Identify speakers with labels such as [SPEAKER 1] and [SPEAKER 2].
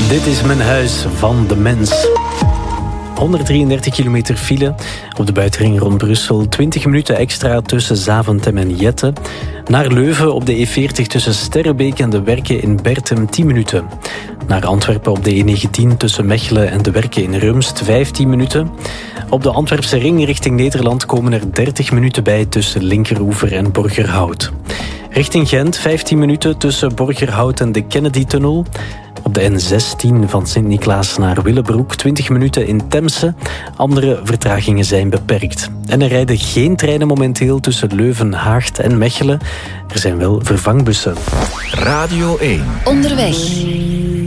[SPEAKER 1] Dit is mijn huis van de mens. 133 kilometer file op de buitenring rond Brussel. 20 minuten extra tussen Zaventem en Jette. Naar Leuven op de E40 tussen Sterrebeek en de Werken in Bertem 10 minuten. Naar Antwerpen op de E19 tussen Mechelen en de Werken in Rumst 15 minuten. Op de Antwerpse ring richting Nederland komen er 30 minuten bij tussen Linkeroever en Borgerhout. Richting Gent 15 minuten tussen Borgerhout en de Kennedy-tunnel. Op de N16 van Sint-Niklaas naar Willebroek 20 minuten in Temse. Andere vertragingen zijn beperkt. En er rijden geen treinen momenteel tussen Leuven, Haagt en Mechelen. Er zijn wel vervangbussen.
[SPEAKER 2] Radio 1.
[SPEAKER 3] Onderweg.